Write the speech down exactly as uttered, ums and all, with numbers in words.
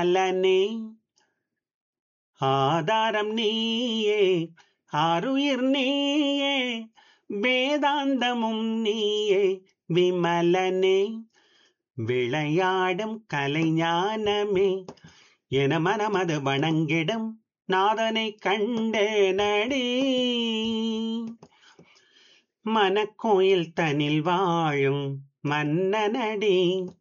அல்லனே ஆதாரம் நீயே ஆருயிர் நீயே வேதாந்தமும் நீயே விமலனே விளையாடும் கலைஞானமே என மனமது வணங்கிடும் நாதனை கண்டே நடி மனக்கோயில் தனில் வாழும் மன்னனடி